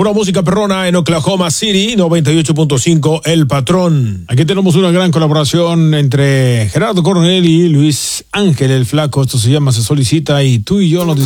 pura música perrona en Oklahoma City, 98.5 El Patrón. Aquí tenemos una gran colaboración entre Gerardo Coronel y Luis Ángel el Flaco. Esto se llama Se Solicita y tú y yo nos